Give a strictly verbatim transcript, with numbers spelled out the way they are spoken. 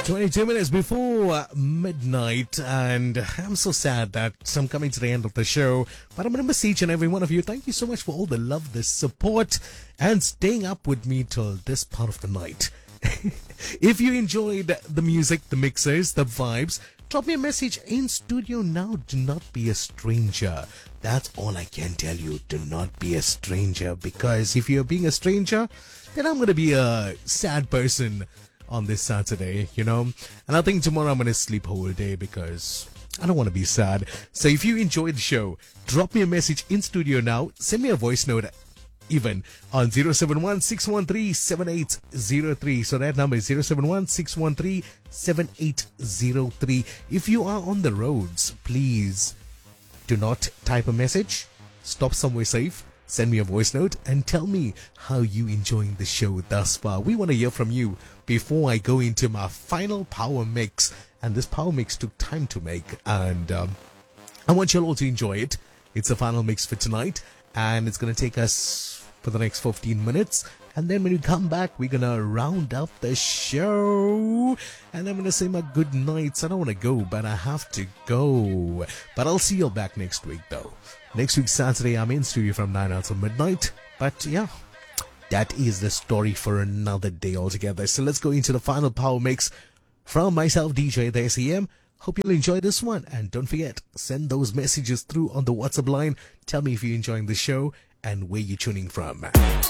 twenty-two minutes before uh, midnight, and I'm so sad that I'm coming to the end of the show. But I'm going to miss each and every one of you. Thank you so much for all the love, the support, and staying up with me till this part of the night. If you enjoyed the music, the mixers, the vibes, drop me a message in studio now. Do not be a stranger. That's all I can tell you. Do not be a stranger, because if you're being a stranger, then I'm going to be a sad person on this Saturday, you know. And I think tomorrow I'm going to sleep whole day because I don't want to be sad. So if you enjoyed the show, drop me a message in studio now. Send me a voice note even on zero seven one, six one three, seven eight zero three. So that number is zero seven one, six one three, seven eight zero three. If you are on the roads, please do not type a message. Stop somewhere safe. Send me a voice note and tell me how you enjoying the show thus far. We want to hear from you before I go into my final power mix. And this power mix took time to make, and um, I want you all to enjoy it. It's the final mix for tonight, and it's going to take us for the next fifteen minutes. And then when we come back, we're going to round up the show. And I'm going to say my good nights. I don't want to go, but I have to go. But I'll see you back next week, though. Next week, Saturday, I'm in studio from nine until midnight. But yeah, that is the story for another day altogether. So let's go into the final power mix from myself, D J The S E M. Hope you'll enjoy this one. And don't forget, send those messages through on the WhatsApp line. Tell me if you're enjoying the show and where you're tuning from.